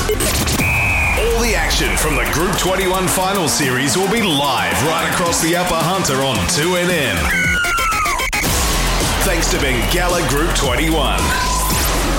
All the action from the Group 21 final series will be live right across the Upper Hunter on 2NN. Thanks to Bengalla Group 21.